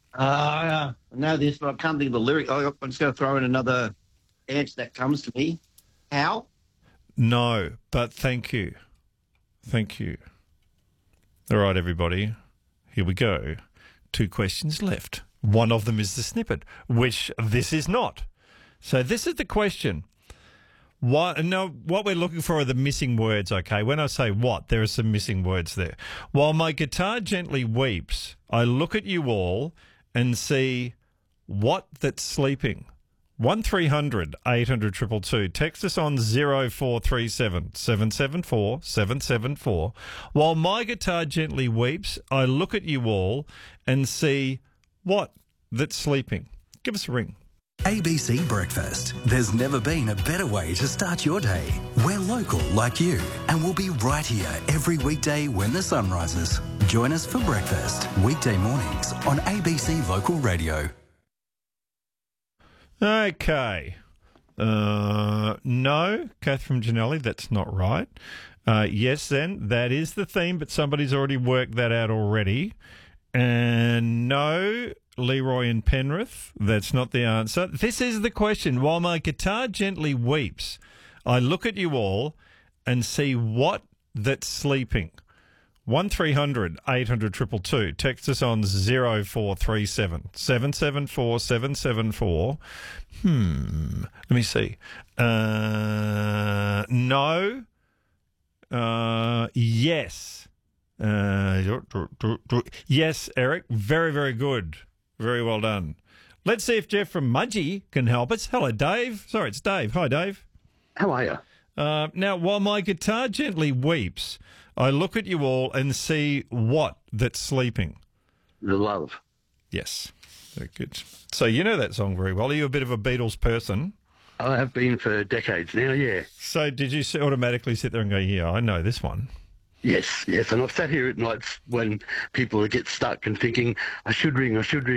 I know this, but I can't think of the lyric. I'm just going to throw in another answer that comes to me. How? No, but thank you. Thank you. All right, everybody. Here we go. 2 questions left. One of them is the snippet, which this is not. So this is the question. What we're looking for are the missing words, okay? When I say what, there are some missing words there. While my guitar gently weeps, I look at you all and see what that's sleeping. 1300 800 222. Text us on 0437 774 774. While my guitar gently weeps, I look at you all and see what that's sleeping. Give us a ring. ABC Breakfast. There's never been a better way to start your day. We're local like you, and we'll be right here every weekday when the sun rises. Join us for breakfast, weekday mornings on ABC Local Radio. Okay. No, Catherine Janelli, that's not right. Yes, then, that is the theme, but somebody's already worked that out already. And no, Leroy and Penrith, that's not the answer. This is the question. While my guitar gently weeps, I look at you all and see what that's sleeping. 1300 800 222. Text us on 0437 774 774. Let me see. No. Yes. Yes, Eric. Very, very good. Very well done. Let's see if Jeff from Mudgee can help us. Hello, Dave. Sorry, it's Dave. Hi, Dave. How are you? Now, while my guitar gently weeps, I look at you all and see what that's sleeping. The love. Yes. Very good. So you know that song very well. Are you a bit of a Beatles person? I have been for decades now, yeah. So did you automatically sit there and go, yeah, I know this one? Yes. And I've sat here at nights when people get stuck and thinking, I should ring,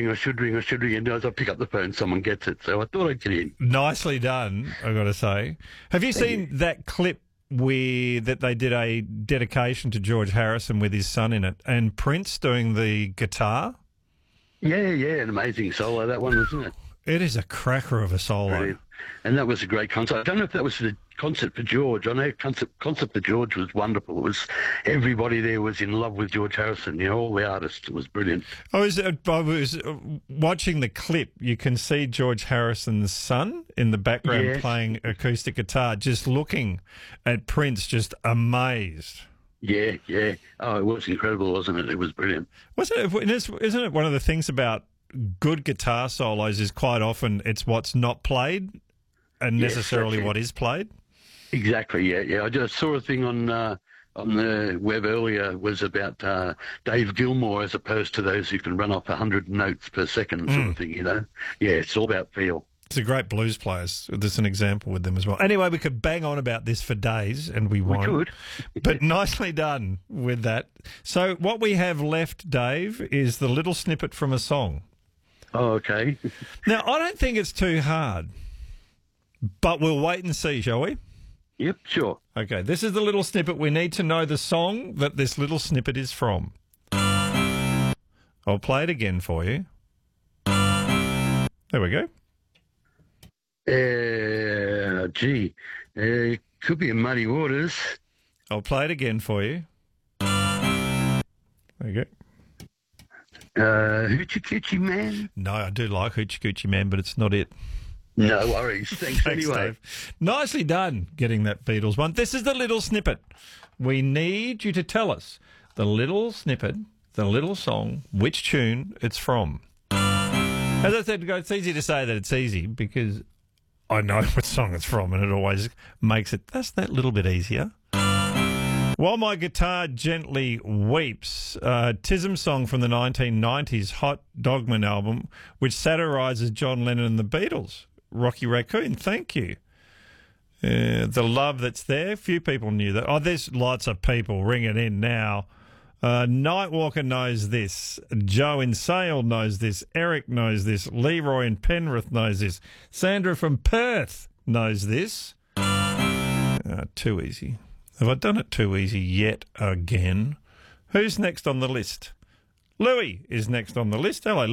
and as I pick up the phone, someone gets it. So I thought I'd get in. Nicely done, I've got to say. Have you seen that clip that they did a dedication to George Harrison with his son in it, and Prince doing the guitar? Yeah, an amazing solo, that one, wasn't it? It is a cracker of a solo. Brilliant. And that was a great concert. I don't know if that was the concert for George. I know concert for George was wonderful. It was everybody there was in love with George Harrison. You know, all the artists. It was brilliant. I was watching the clip. You can see George Harrison's son in the background playing acoustic guitar, just looking at Prince, just amazed. Yeah. Oh, it was incredible, wasn't it? It was brilliant. Isn't it one of the things about good guitar solos is quite often it's what's not played and necessarily what is played? Exactly, yeah. I just saw a thing on the web earlier was about Dave Gilmour as opposed to those who can run off 100 notes per second sort of thing, you know? Yeah, it's all about feel. It's a great blues players. There's an example with them as well. Anyway, we could bang on about this for days, and we won't. We could. But nicely done with that. So what we have left, Dave, is the little snippet from a song. Oh, okay. Now, I don't think it's too hard, but we'll wait and see, shall we? Yep, sure. Okay, this is the little snippet. We need to know the song that this little snippet is from. I'll play it again for you. There we go. Could be in Muddy Waters. I'll play it again for you. There you go. Hoochie Coochie Man? No, I do like Hoochie Coochie Man, but it's not it. No worries. Thanks anyway. Dave. Nicely done getting that Beatles one. This is the little snippet. We need you to tell us the little snippet, the little song, which tune it's from. As I said, it's easy to say that it's easy because I know what song it's from, and it always makes it just that little bit easier. While my guitar gently weeps, Tism song from the 1990s Hot Dogman album, which satirises John Lennon and the Beatles. Rocky Raccoon, thank you. The love that's there, few people knew that. Oh, there's lots of people ringing in now. Nightwalker knows this. Joe in Sale knows this. Eric knows this. Leroy in Penrith knows this. Sandra from Perth knows this. Too easy. Have I done it too easy yet again? Who's next on the list? Louis is next on the list. Hello,